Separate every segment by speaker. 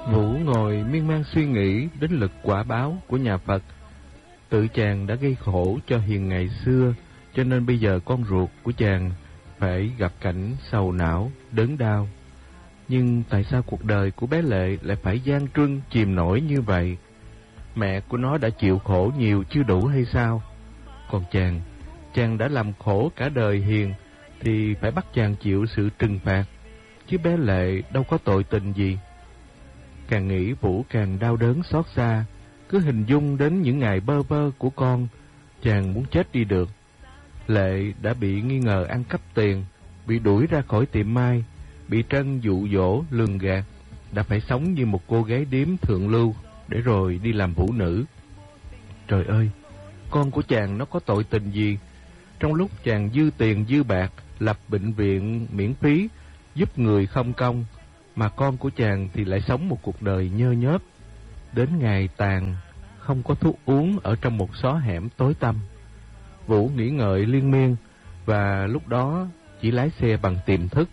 Speaker 1: Vũ ngồi miên man suy nghĩ đến lực quả báo của nhà Phật. Tự chàng đã gây khổ cho Hiền ngày xưa, cho nên bây giờ con ruột của chàng phải gặp cảnh sầu não, đớn đau. Nhưng tại sao cuộc đời của bé Lệ lại phải gian truân chìm nổi như vậy? Mẹ của nó đã chịu khổ nhiều chưa đủ hay sao? Còn chàng đã làm khổ cả đời Hiền, thì phải bắt chàng chịu sự trừng phạt, chứ bé Lệ đâu có tội tình gì. Càng nghĩ Vũ càng đau đớn xót xa, cứ hình dung đến những ngày bơ vơ của con, chàng muốn chết đi được. Lệ đã bị nghi ngờ ăn cắp tiền, bị đuổi ra khỏi tiệm mai, bị Trân dụ dỗ lường gạt, đã phải sống như một cô gái điếm thượng lưu để rồi đi làm vũ nữ. Trời ơi, con của chàng nó có tội tình gì? Trong lúc chàng dư tiền dư bạc, lập bệnh viện miễn phí, giúp người không công, mà con của chàng thì lại sống một cuộc đời nhơ nhớp, đến ngày tàn, không có thuốc uống ở trong một xó hẻm tối tăm. Vũ nghĩ ngợi liên miên, và lúc đó chỉ lái xe bằng tiềm thức.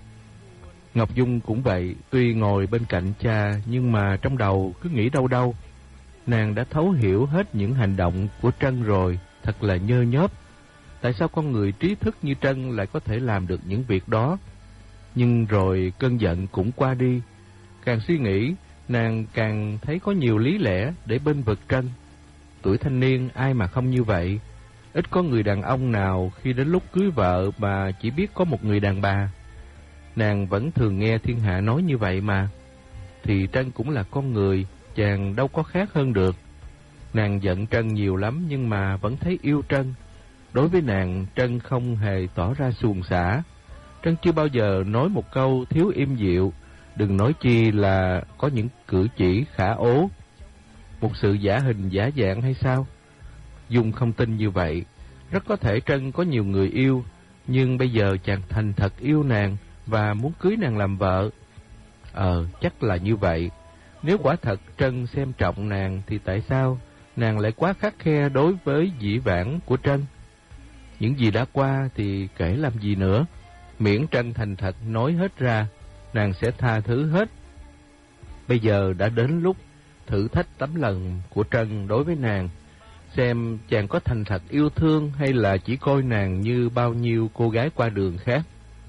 Speaker 1: Ngọc Dung cũng vậy, tuy ngồi bên cạnh cha, nhưng mà trong đầu cứ nghĩ đâu đâu. Nàng đã thấu hiểu hết những hành động của Trân rồi, thật là nhơ nhớp. Tại sao con người trí thức như Trân lại có thể làm được những việc đó? Nhưng rồi cơn giận cũng qua đi. Càng suy nghĩ, nàng càng thấy có nhiều lý lẽ để bênh vực Trân. Tuổi thanh niên ai mà không như vậy? Ít có người đàn ông nào khi đến lúc cưới vợ mà chỉ biết có một người đàn bà. Nàng vẫn thường nghe thiên hạ nói như vậy mà. Thì Trân cũng là con người, chàng đâu có khác hơn được. Nàng giận Trân nhiều lắm nhưng mà vẫn thấy yêu Trân. Đối với nàng, Trân không hề tỏ ra xuồng xả. Trân chưa bao giờ nói một câu thiếu im dịu, đừng nói chi là có những cử chỉ khả ố, một sự giả hình giả dạng hay sao? Dung không tin như vậy. Rất có thể Trân có nhiều người yêu, nhưng bây giờ chàng thành thật yêu nàng và muốn cưới nàng làm vợ. Chắc là như vậy. Nếu quả thật Trân xem trọng nàng thì tại sao nàng lại quá khắt khe đối với dĩ vãng của Trân? Những gì đã qua thì kể làm gì nữa. Miễn Trân thành thật nói hết ra, nàng sẽ tha thứ hết. Bây giờ đã đến lúc thử thách tấm lòng của Trân đối với nàng, xem chàng có thành thật yêu thương hay là chỉ coi nàng như bao nhiêu cô gái qua đường khác.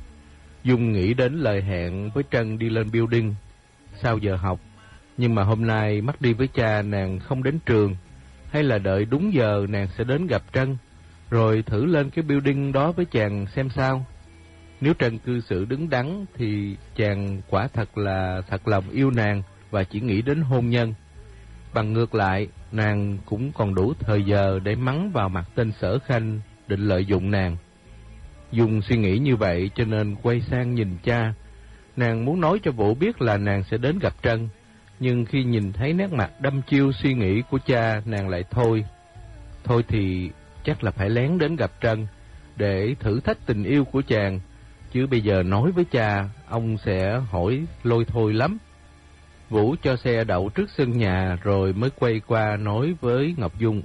Speaker 1: Dung nghĩ đến lời hẹn với Trân đi lên building sau giờ học, nhưng mà hôm nay mắc đi với cha nàng không đến trường, hay là đợi đúng giờ nàng sẽ đến gặp Trân, rồi thử lên cái building đó với chàng xem sao. Nếu Trân cư xử đứng đắn thì chàng quả thật là thật lòng yêu nàng và chỉ nghĩ đến hôn nhân. Bằng ngược lại, nàng cũng còn đủ thời giờ để mắng vào mặt tên Sở Khanh định lợi dụng nàng. Dung suy nghĩ như vậy cho nên quay sang nhìn cha. Nàng muốn nói cho Vũ biết là nàng sẽ đến gặp Trân, nhưng khi nhìn thấy nét mặt đăm chiêu suy nghĩ của cha, nàng lại thôi. Thôi thì chắc là phải lén đến gặp Trân để thử thách tình yêu của chàng, chứ bây giờ nói với cha, ông sẽ hỏi lôi thôi lắm. Vũ cho xe đậu trước sân nhà rồi mới quay qua nói với Ngọc Dung.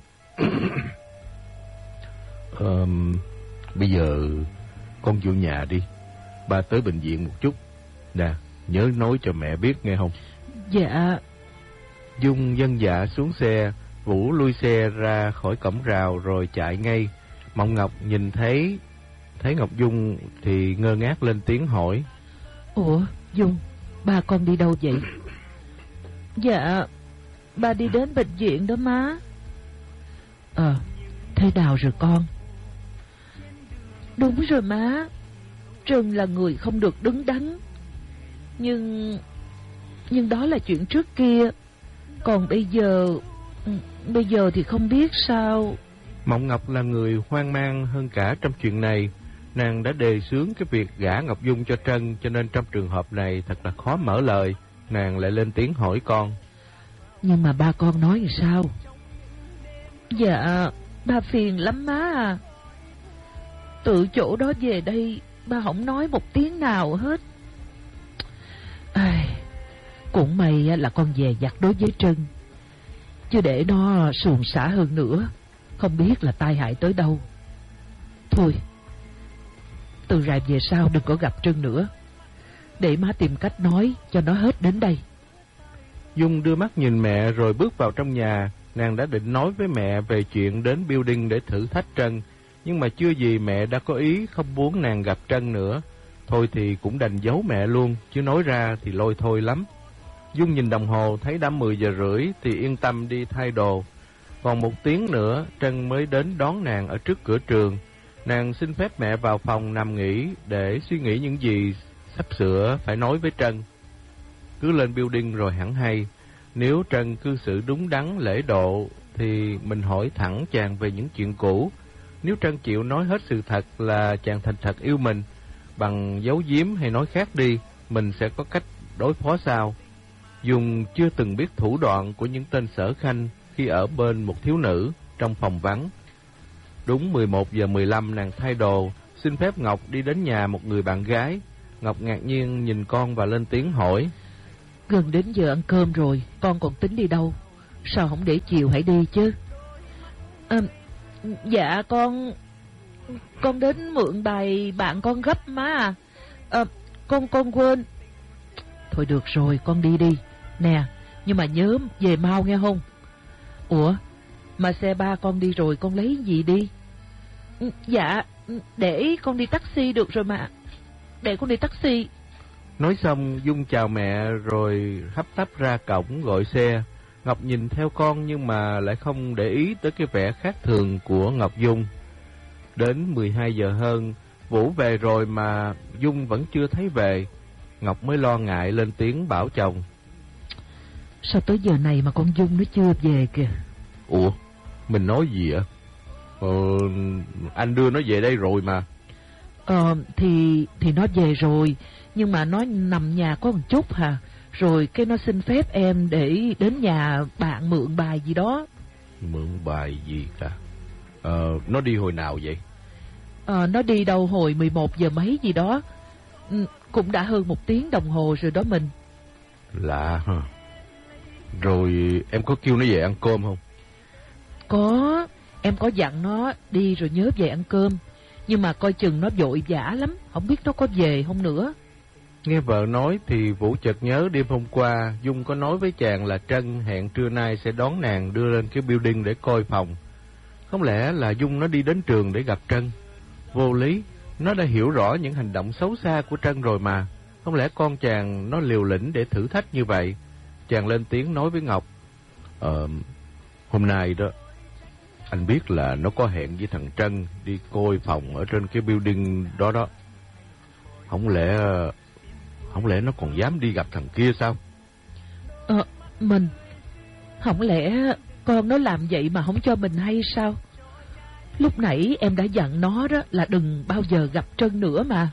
Speaker 1: Bây giờ con vô nhà đi, ba tới bệnh viện một chút. Nè, nhớ nói cho mẹ biết nghe không?
Speaker 2: Dạ.
Speaker 1: Dung vâng dạ xuống xe. Vũ lui xe ra khỏi cổng rào rồi chạy ngay. Mộng Ngọc nhìn thấy Ngọc Dung thì ngơ ngác lên tiếng hỏi.
Speaker 2: Ủa Dung, ba con đi đâu vậy? Dạ, ba đi đến bệnh viện đó má. Thế nào rồi con? Đúng rồi má, Trân là người không được đứng đắn. Nhưng đó là chuyện trước kia. Còn bây giờ thì không biết sao.
Speaker 1: Mộng Ngọc là người hoang mang hơn cả trong chuyện này. Nàng đã đề xướng cái việc gả Ngọc Dung cho Trân, cho nên trong trường hợp này thật là khó mở lời. Nàng lại lên tiếng hỏi con.
Speaker 2: Nhưng mà ba con nói thì sao? Dạ, ba phiền lắm má à. Từ chỗ đó về đây, ba không nói một tiếng nào hết. Cũng may là con dè dặt đối với Trân, chứ để nó suồng xả hơn nữa, không biết là tai hại tới đâu. Thôi, từ rày về sau đừng có gặp Trân nữa, để má tìm cách nói cho nó hết đến đây.
Speaker 1: Dung đưa mắt nhìn mẹ rồi bước vào trong nhà. Nàng đã định nói với mẹ về chuyện đến building để thử thách Trân, nhưng mà chưa gì mẹ đã có ý không muốn nàng gặp Trân nữa. Thôi thì cũng đành giấu mẹ luôn, chứ nói ra thì lôi thôi lắm. Dung nhìn đồng hồ thấy đã 10 giờ rưỡi thì yên tâm đi thay đồ. Còn 1 tiếng nữa Trân mới đến đón nàng ở trước cửa trường. Nàng xin phép mẹ vào phòng nằm nghỉ để suy nghĩ những gì sắp sửa phải nói với Trân. Cứ lên building rồi hẳn hay. Nếu Trân cư xử đúng đắn lễ độ thì mình hỏi thẳng chàng về những chuyện cũ. Nếu Trân chịu nói hết sự thật là chàng thành thật yêu mình, bằng giấu giếm hay nói khác đi, mình sẽ có cách đối phó sao. Dung chưa từng biết thủ đoạn của những tên sở khanh khi ở bên một thiếu nữ trong phòng vắng. Đúng 11 giờ 15 nàng thay đồ, xin phép Ngọc đi đến nhà một người bạn gái. Ngọc ngạc nhiên nhìn con và lên tiếng hỏi:
Speaker 2: Gần đến giờ ăn cơm rồi, con còn tính đi đâu? Sao không để chiều hãy đi chứ? Dạ con đến mượn bài bạn con gấp má à. Con quên. Thôi được rồi, con đi đi. Nè, nhưng mà nhớ về mau nghe không? Ủa, mà xe ba con đi rồi, con lấy gì đi? Dạ, để con đi taxi được rồi mà. Để con đi taxi.
Speaker 1: Nói xong Dung chào mẹ rồi hấp tấp ra cổng gọi xe. Ngọc nhìn theo con nhưng mà lại không để ý tới cái vẻ khác thường của Ngọc Dung. Đến 12 giờ hơn, Vũ về rồi mà Dung vẫn chưa thấy về. Ngọc mới lo ngại lên tiếng bảo chồng:
Speaker 2: Sao tới giờ này mà con Dung nó chưa về kìa?
Speaker 1: Ủa, mình nói gì ạ? Anh đưa nó về đây rồi mà.
Speaker 2: Thì nó về rồi, nhưng mà nó nằm nhà có một chút hà. Rồi cái nó xin phép em để đến nhà bạn mượn bài gì đó.
Speaker 1: Mượn bài gì cả? Nó đi hồi nào vậy?
Speaker 2: Nó đi đâu hồi 11 giờ mấy gì đó. Cũng đã hơn 1 tiếng đồng hồ rồi đó mình.
Speaker 1: Lạ hả? Rồi em có kêu nó về ăn cơm không?
Speaker 2: Có, em có dặn nó đi rồi nhớ về ăn cơm. Nhưng mà coi chừng nó vội vã lắm, không biết nó có về không nữa.
Speaker 1: Nghe vợ nói thì Vũ chợt nhớ đêm hôm qua Dung có nói với chàng là Trân hẹn trưa nay sẽ đón nàng đưa lên cái building để coi phòng. Không lẽ là Dung nó đi đến trường để gặp Trân? Vô lý, nó đã hiểu rõ những hành động xấu xa của Trân rồi mà. Không lẽ con chàng nó liều lĩnh để thử thách như vậy? Chàng lên tiếng nói với Ngọc: Hôm nay đó, anh biết là nó có hẹn với thằng Trân đi coi phòng ở trên cái building đó đó. Không lẽ nó còn dám đi gặp thằng kia sao?
Speaker 2: Mình, không lẽ con nó làm vậy mà không cho mình hay sao? Lúc nãy em đã dặn nó đó là đừng bao giờ gặp Trân nữa mà.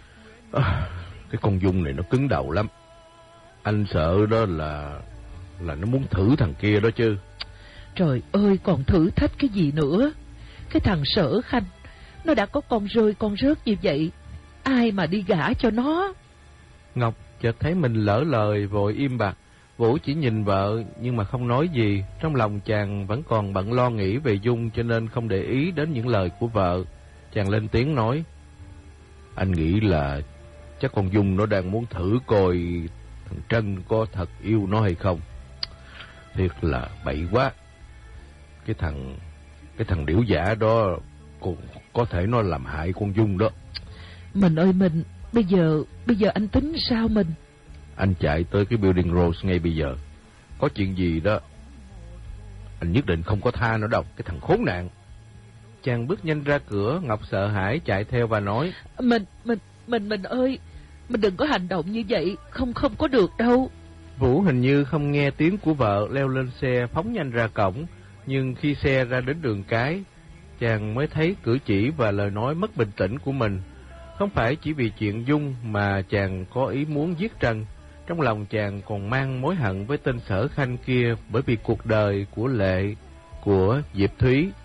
Speaker 1: Cái con Dung này nó cứng đầu lắm. Anh sợ đó là nó muốn thử thằng kia đó chứ.
Speaker 2: Trời ơi, còn thử thách cái gì nữa? Cái thằng Sở Khanh, nó đã có con rơi con rớt như vậy, ai mà đi gả cho nó?
Speaker 1: Ngọc chợt thấy mình lỡ lời vội im bặt. Vũ chỉ nhìn vợ nhưng mà không nói gì. Trong lòng chàng vẫn còn bận lo nghĩ về Dung cho nên không để ý đến những lời của vợ. Chàng lên tiếng nói: Anh nghĩ là chắc con Dung nó đang muốn thử coi thằng Trân có thật yêu nó hay không. Thiệt là bậy quá. Cái thằng điểu giả đó có thể nó làm hại con Dung đó.
Speaker 2: Mình ơi mình, bây giờ anh tính sao mình?
Speaker 1: Anh chạy tới cái building Rose ngay bây giờ. Có chuyện gì đó anh nhất định không có tha nó đâu, cái thằng khốn nạn. Chàng bước nhanh ra cửa. Ngọc sợ hãi chạy theo và nói:
Speaker 2: Mình ơi, mình đừng có hành động như vậy, không có được đâu.
Speaker 1: Vũ hình như không nghe tiếng của vợ, leo lên xe phóng nhanh ra cổng. Nhưng khi xe ra đến đường cái, chàng mới thấy cử chỉ và lời nói mất bình tĩnh của mình. Không phải chỉ vì chuyện Dung mà chàng có ý muốn giết Trân. Trong lòng chàng còn mang mối hận với tên Sở Khanh kia, bởi vì cuộc đời của Lệ, của Diệp Thúy